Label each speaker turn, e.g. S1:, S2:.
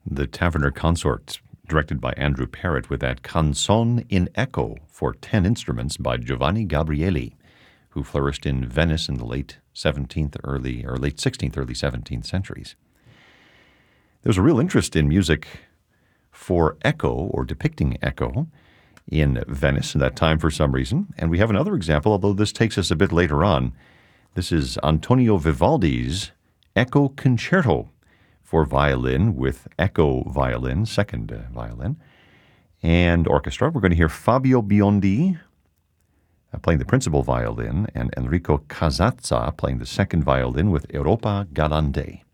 S1: the Taverner Consort, directed by Andrew Parrott, with that Canzone in Echo for 10 instruments by Giovanni Gabrieli, who flourished in Venice in the late 16th, early 17th centuries. There's a real interest in music for echo or depicting echo in Venice in that time for some reason. And we have another example, although this takes us a bit later on. This is Antonio Vivaldi's Echo Concerto for violin with echo violin, second violin, and orchestra. We're going to hear Fabio Biondi playing the principal violin and Enrico Casazza playing the second violin with Europa Galante.